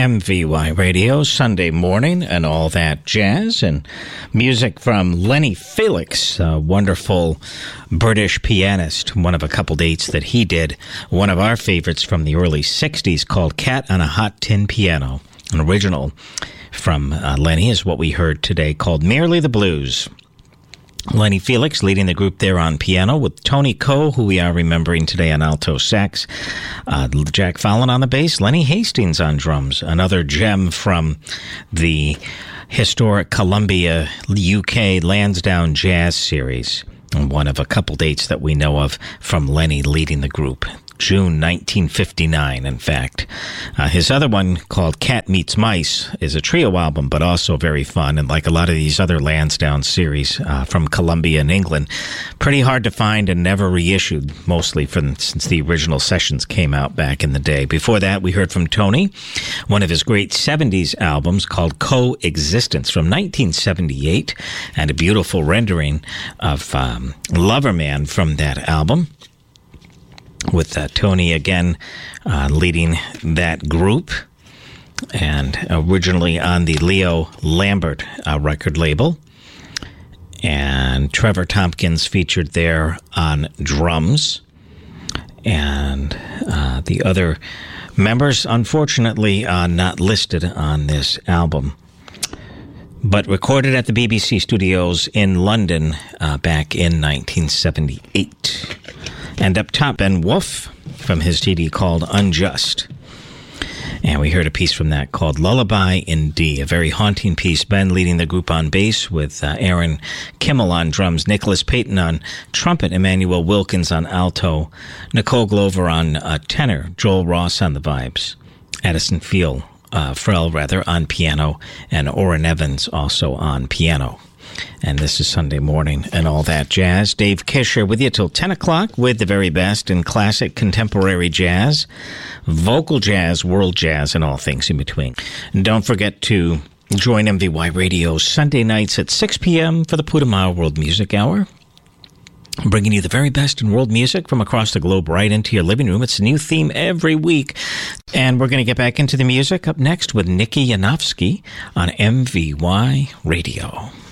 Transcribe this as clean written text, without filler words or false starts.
MVY Radio, Sunday morning, and all that jazz, and music from Lenny Felix, a wonderful British pianist, one of a couple dates that he did. One of our favorites from the early 60s called Cat on a Hot Tin Piano. An original from Lenny is what we heard today called Merely the Blues. Lenny Felix leading the group there on piano with Tony Coe, who we are remembering today on alto sax, Jack Fallon on the bass, Lenny Hastings on drums, another gem from the historic Columbia, UK Lansdowne Jazz Series, and one of a couple dates that we know of from Lenny leading the group. June 1959, in fact. His other one, called Cat Meets Mice, is a trio album, but also very fun. And like a lot of these other Lansdowne series from Columbia in England, pretty hard to find and never reissued, mostly since the original sessions came out back in the day. Before that, we heard from Tony, one of his great 70s albums called Coexistence from 1978, and a beautiful rendering of Loverman from that album, with Tony again leading that group, and originally on the Leo Lambert record label. And Trevor Tompkins featured there on drums. And the other members, unfortunately, not listed on this album, but recorded at the BBC Studios in London back in 1978. And up top, Ben Wolf from his CD called Unjust. And we heard a piece from that called Lullaby in D, a very haunting piece. Ben leading the group on bass with Aaron Kimmel on drums, Nicholas Payton on trumpet, Emmanuel Wilkins on alto, Nicole Glover on tenor, Joel Ross on the vibes, Addison Frell on piano, and Orrin Evans also on piano. And this is Sunday morning and all that jazz. Dave Kisher with you till 10 o'clock with the very best in classic contemporary jazz, vocal jazz, world jazz, and all things in between. And don't forget to join MVY Radio Sunday nights at 6 p.m. for the Putumayo World Music Hour, bringing you the very best in world music from across the globe right into your living room. It's a new theme every week. And we're going to get back into the music up next with Nikki Yanofsky on MVY Radio.